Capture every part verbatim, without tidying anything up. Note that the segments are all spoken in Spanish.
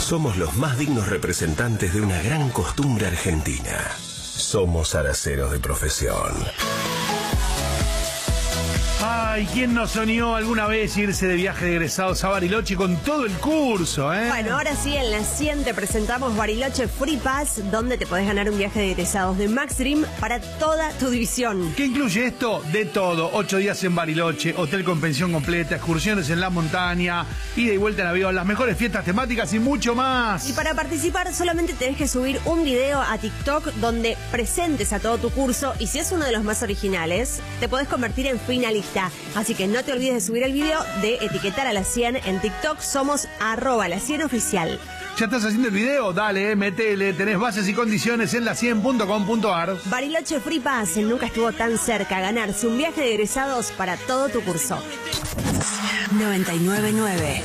Somos los más dignos representantes de una gran costumbre argentina. Somos araceros de profesión. Ay, ¿quién no soñó alguna vez irse de viaje de egresados a Bariloche con todo el curso, eh? Bueno, ahora sí, en la cien te presentamos Bariloche Free Pass, donde te podés ganar un viaje de egresados de Max Dream para toda tu división. ¿Qué incluye esto? De todo. Ocho días en Bariloche, hotel con pensión completa, excursiones en la montaña, ida y vuelta en avión, las mejores fiestas temáticas y mucho más. Y para participar solamente tenés que subir un video a TikTok donde presentes a todo tu curso, y si es uno de los más originales, te podés convertir en finalista. Así que no te olvides de subir el video, de etiquetar a la cien en TikTok. Somos arroba la cien oficial. ¿Ya estás haciendo el video? Dale, metele. Tenés bases y condiciones en la cien punto com punto ar. Bariloche Free Pass. Nunca estuvo tan cerca ganarse un viaje de egresados para todo tu curso. noventa y nueve punto nueve.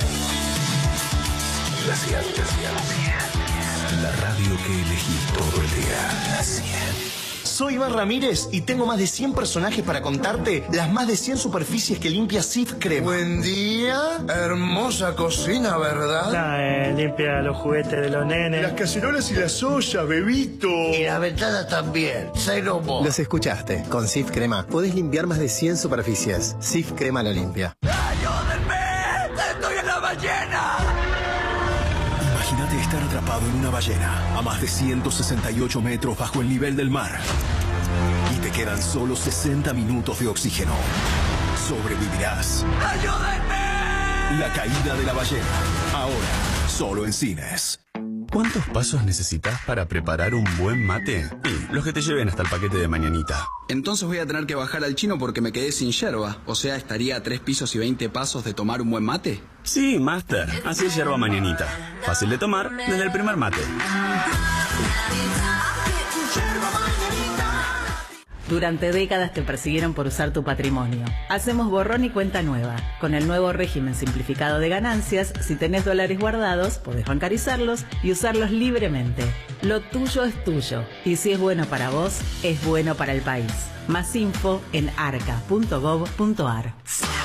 La cien, la cien. La radio que elegís todo el día. La cien. Soy Iván Ramírez y tengo más de cien personajes para contarte las más de cien superficies que limpia Cif Crema. Buen día, hermosa cocina, ¿verdad? No, eh, limpia los juguetes de los nenes. Las cacerolas y las ollas, bebito. Y la ventana también, cero mo. Los escuchaste, con Cif Crema podés limpiar más de cien superficies. Cif Crema la limpia. ¡Ayúdenme! ¡Estoy en la ballena! Imagínate estar atrapado en una ballena a más de ciento sesenta y ocho metros bajo el nivel del mar. Y te quedan solo sesenta minutos de oxígeno. Sobrevivirás. ¡Ayúdenme! La caída de la ballena. Ahora, solo en cines. ¿Cuántos pasos necesitas para preparar un buen mate? Sí, los que te lleven hasta el paquete de mañanita. Entonces voy a tener que bajar al chino porque me quedé sin yerba. O sea, estaría a tres pisos y veinte pasos de tomar un buen mate. Sí, Master. Así es yerba mañanita. Fácil de tomar desde el primer mate. Durante décadas te persiguieron por usar tu patrimonio. Hacemos borrón y cuenta nueva. Con el nuevo régimen simplificado de ganancias, si tenés dólares guardados, podés bancarizarlos y usarlos libremente. Lo tuyo es tuyo. Y si es bueno para vos, es bueno para el país. Más info en arca punto gov punto ar.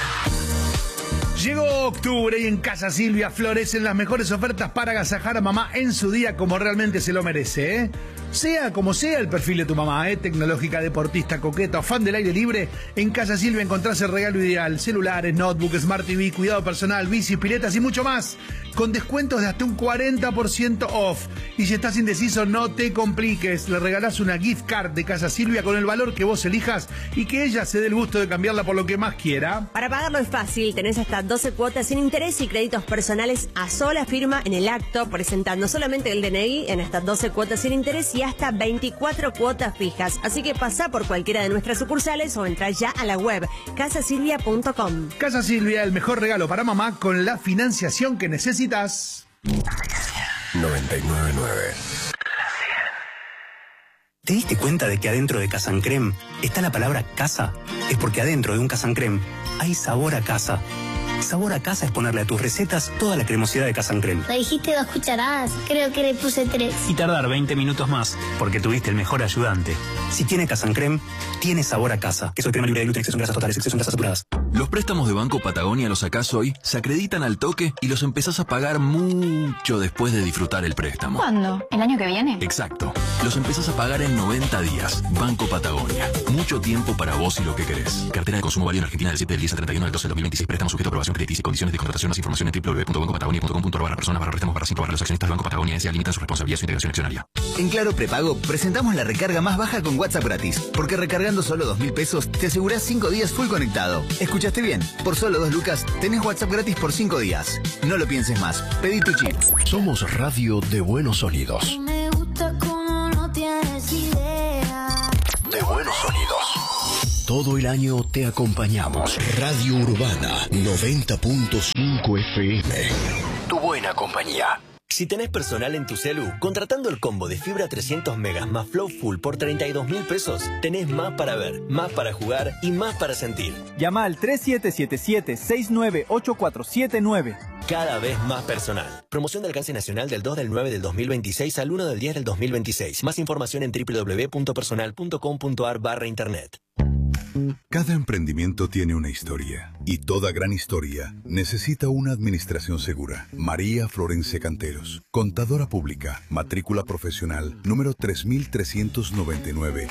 Llegó octubre y en Casa Silvia florecen las mejores ofertas para agasajar a mamá en su día como realmente se lo merece, ¿eh? Sea como sea el perfil de tu mamá, ¿eh? Tecnológica, deportista, coqueta o fan del aire libre, en Casa Silvia encontrás el regalo ideal. Celulares, notebook, Smart T V, cuidado personal, bicis, piletas y mucho más. Con descuentos de hasta un cuarenta por ciento off. Y si estás indeciso, no te compliques. Le regalás una gift card de Casa Silvia con el valor que vos elijas y que ella se dé el gusto de cambiarla por lo que más quiera. Para pagarlo es fácil. Tenés hasta doce cuotas sin interés y créditos personales a sola firma en el acto, presentando solamente el D N I en hasta doce cuotas sin interés y hasta veinticuatro cuotas fijas. Así que pasá por cualquiera de nuestras sucursales o entrá ya a la web casa silvia punto com. Casa Silvia, el mejor regalo para mamá con la financiación que necesitas. noventa y nueve punto nueve. ¿Te diste cuenta de que adentro de Casancrem está la palabra casa? Es porque adentro de un Casancrem hay sabor a casa. Sabor a casa es ponerle a tus recetas toda la cremosidad de Casancrem. Me dijiste dos cucharadas, creo que le puse tres. Y tardar veinte minutos más, porque tuviste el mejor ayudante. Si tiene Casancrem, tiene sabor a casa. Queso de crema libre de gluten, exceso en grasas totales, exceso en grasas saturadas. Los préstamos de Banco Patagonia los sacás hoy, se acreditan al toque y los empezás a pagar mucho después de disfrutar el préstamo. ¿Cuándo? ¿El año que viene? Exacto. Los empezás a pagar en noventa días. Banco Patagonia. Mucho tiempo para vos y lo que querés. Cartera de consumo válido en Argentina del siete del diez al treinta y uno del doce del dos mil veintiséis. Préstamo sujeto a aprobación crediticia y condiciones de contratación. Más información en w w w punto banco patagonia punto com punto ar barra personas barra préstamos barra cinco barra los accionistas de Banco Patagonia S A limitan su responsabilidad y su integración accionaria. En Claro Prepago presentamos la recarga más baja con WhatsApp gratis. Porque recargando solo dos mil pesos te asegurás cinco días full conectado. ¿Escuchaste bien? Por solo dos lucas tenés WhatsApp gratis por cinco días. No lo pienses más. Pedí tu chip. Somos radio de buenos sonidos. Me gusta como no tienes idea. De buenos sonidos. Todo el año te acompañamos. Radio Urbana noventa punto cinco F M. Tu buena compañía. Si tenés personal en tu celu, contratando el combo de fibra trescientos megas más Flow Full por treinta y dos mil pesos, tenés más para ver, más para jugar y más para sentir. Llama al tres siete siete siete, seis nueve ocho cuatro siete nueve. Cada vez más personal. Promoción de alcance nacional del dos del nueve del dos mil veintiséis al uno del diez del dos mil veintiséis. Más información en w w w punto personal punto com punto ar barra internet. Cada emprendimiento tiene una historia y toda gran historia necesita una administración segura. María Florencia Canteros, contadora pública, matrícula profesional número tres mil trescientos noventa y nueve.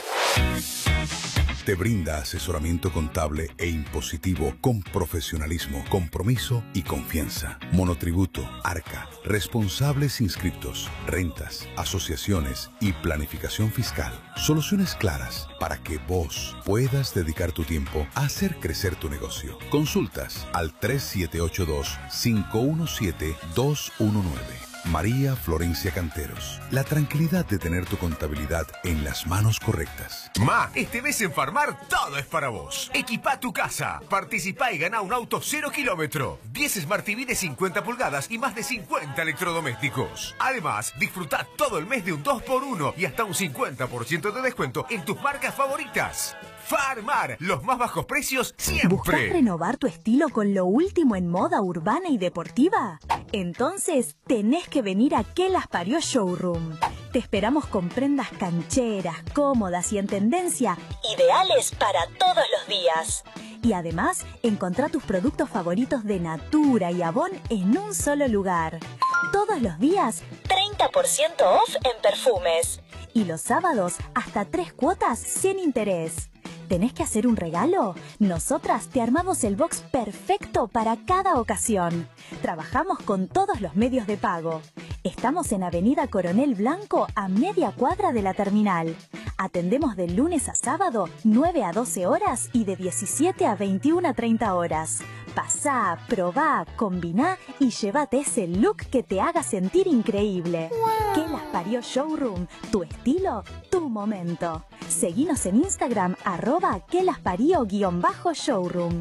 Te brinda asesoramiento contable e impositivo con profesionalismo, compromiso y confianza. Monotributo, Arca, responsables inscriptos, rentas, asociaciones y planificación fiscal. Soluciones claras para que vos puedas dedicar tu tiempo a hacer crecer tu negocio. Consultas al tres siete ocho dos, cinco uno siete, dos uno nueve. María Florencia Canteros. La tranquilidad de tener tu contabilidad en las manos correctas. Ma, este mes en Farmar todo es para vos. Equipa tu casa, participá y gana un auto cero kilómetro, diez Smart T V de cincuenta pulgadas y más de cincuenta electrodomésticos. Además, disfrutá todo el mes de un dos por uno y hasta un cincuenta por ciento de descuento en tus marcas favoritas. Farmar, los más bajos precios siempre. ¿Buscas renovar tu estilo con lo último en moda urbana y deportiva? Entonces tenés que venir a Que Las Parió Showroom. Te esperamos con prendas cancheras, cómodas y en tendencia, ideales para todos los días. Y además, encontrá tus productos favoritos de Natura y Avon en un solo lugar. Todos los días, treinta por ciento off en perfumes. Y los sábados, hasta tres cuotas sin interés. ¿Tenés que hacer un regalo? Nosotras te armamos el box perfecto para cada ocasión. Trabajamos con todos los medios de pago. Estamos en Avenida Coronel Blanco, a media cuadra de la terminal. Atendemos de lunes a sábado, nueve a doce horas y de diecisiete a veintiuna a treinta horas. Pasá, probá, combiná y llévate ese look que te haga sentir increíble. Wow. Que Las Parió Showroom, tu estilo, tu momento. Seguinos en Instagram, arroba que las parió guión bajo showroom.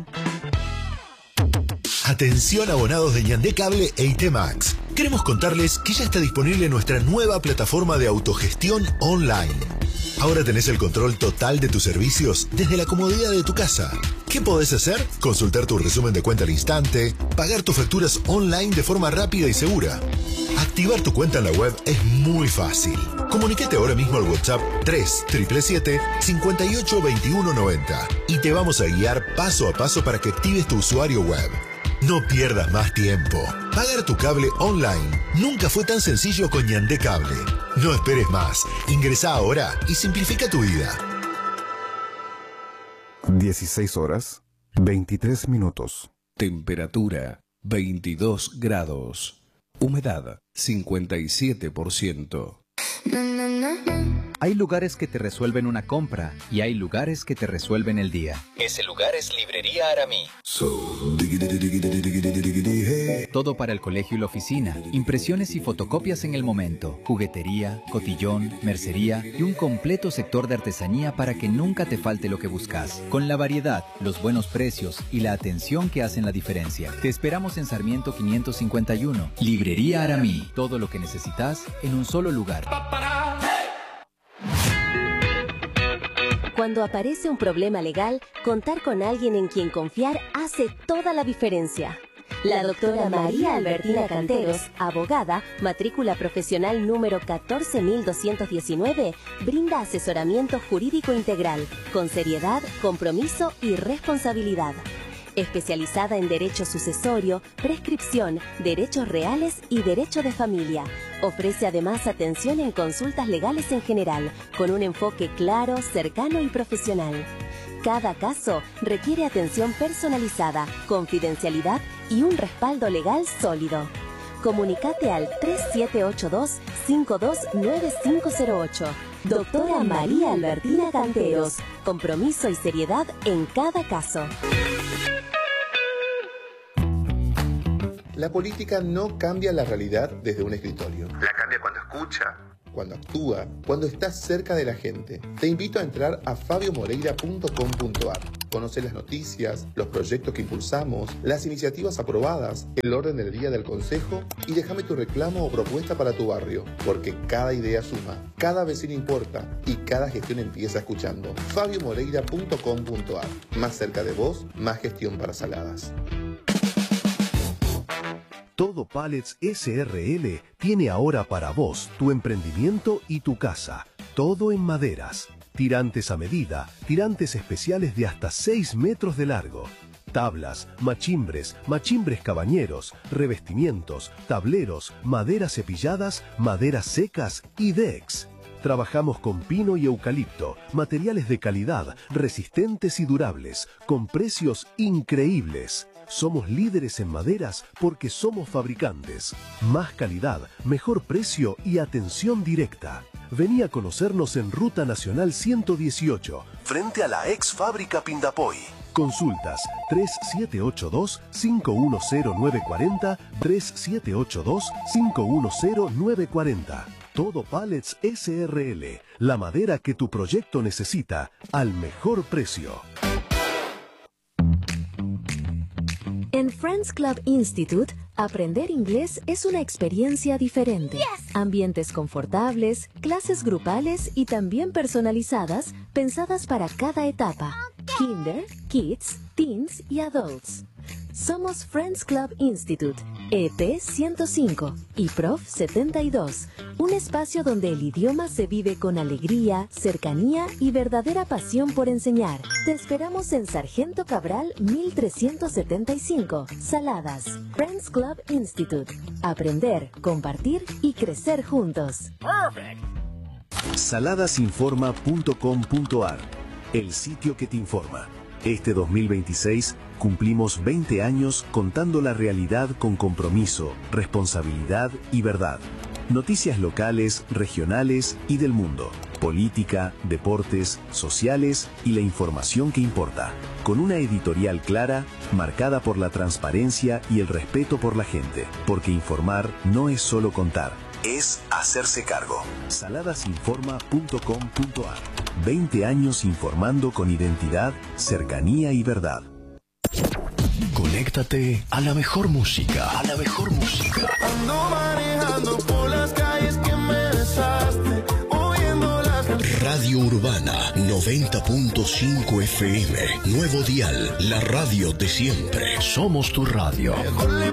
Atención abonados de Ñandé Cable e I T Max. Queremos contarles que ya está disponible nuestra nueva plataforma de autogestión online. Ahora tenés el control total de tus servicios desde la comodidad de tu casa. ¿Qué podés hacer? Consultar tu resumen de cuenta al instante, pagar tus facturas online de forma rápida y segura. Activar tu cuenta en la web es muy fácil. Comunícate ahora mismo al WhatsApp tres siete siete, cinco ocho dos uno nueve cero y te vamos a guiar paso a paso para que actives tu usuario web. No pierdas más tiempo. Pagar tu cable online nunca fue tan sencillo con Ñandé Cable. No esperes más. Ingresá ahora y simplifica tu vida. dieciséis horas, veintitrés minutos. Temperatura, veintidós grados. Humedad, cincuenta y siete por ciento. Hay lugares que te resuelven una compra y hay lugares que te resuelven el día. Ese lugar es Librería Aramí. Todo para el colegio y la oficina, impresiones y fotocopias en el momento, juguetería, cotillón, mercería y un completo sector de artesanía para que nunca te falte lo que buscas. Con la variedad, los buenos precios y la atención que hacen la diferencia. Te esperamos en Sarmiento quinientos cincuenta y uno. Librería Aramí. Todo lo que necesitas en un solo lugar. Cuando aparece un problema legal, contar con alguien en quien confiar hace toda la diferencia. La doctora María Albertina Canteros, abogada, matrícula profesional número catorce mil doscientos diecinueve, brinda asesoramiento jurídico integral, con seriedad, compromiso y responsabilidad. Especializada en derecho sucesorio, prescripción, derechos reales y derecho de familia. Ofrece además atención en consultas legales en general, con un enfoque claro, cercano y profesional. Cada caso requiere atención personalizada, confidencialidad y un respaldo legal sólido. Comunicate al tres siete ocho dos, cinco dos nueve cinco cero ocho. Doctora María Albertina Canteros. Compromiso y seriedad en cada caso. La política no cambia la realidad desde un escritorio. La cambia cuando escucha, cuando actúa, cuando está cerca de la gente. Te invito a entrar a fabio moreira punto com punto ar. Conoce las noticias, los proyectos que impulsamos, las iniciativas aprobadas, el orden del día del consejo y déjame tu reclamo o propuesta para tu barrio, porque cada idea suma, cada vecino importa y cada gestión empieza escuchando. fabio moreira punto com punto ar. Más cerca de vos, más gestión para Saladas. Todo Pallets S R L tiene ahora para vos tu emprendimiento y tu casa. Todo en maderas. tirantes a medida, tirantes especiales de hasta seis metros de largo, tablas, machimbres, machimbres cabañeros, revestimientos, tableros, maderas cepilladas, maderas secas y decks. Trabajamos con pino y eucalipto, materiales de calidad, resistentes y durables, con precios increíbles. Somos líderes en maderas porque somos fabricantes. Más calidad, mejor precio y atención directa. Vení a conocernos en Ruta Nacional ciento dieciocho, frente a la ex fábrica Pindapoy. Consultas tres siete ocho dos, cinco uno cero nueve cuatro cero, tres siete ocho dos, cinco uno cero nueve cuatro cero. Todo Pallets S R L, la madera que tu proyecto necesita al mejor precio. En Friends Club Institute, aprender inglés es una experiencia diferente. Yes. Ambientes confortables, clases grupales y también personalizadas, pensadas para cada etapa. Okay. Kinder, Kids, Teens y Adults. Somos Friends Club Institute, E T ciento cinco y Prof setenta y dos, un espacio donde el idioma se vive con alegría, cercanía y verdadera pasión por enseñar. Te esperamos en Sargento Cabral mil trescientos setenta y cinco, Saladas. Friends Club Institute. Aprender, compartir y crecer juntos. Perfect. saladasinforma punto com punto ar, el sitio que te informa. Este dos mil veintiséis cumplimos veinte años contando la realidad con compromiso, responsabilidad y verdad. Noticias locales, regionales y del mundo. Política, deportes, sociales y la información que importa. Con una editorial clara, marcada por la transparencia y el respeto por la gente. Porque informar no es solo contar, es hacerse cargo. saladasinforma punto com punto ar. veinte años informando con identidad, cercanía y verdad. Conéctate a la mejor música. A la mejor música. Ando manejando por las calles que me besaste, oyendo las... Radio Urbana noventa punto cinco F M. Nuevo dial, la radio de siempre. Somos tu radio. Mejor le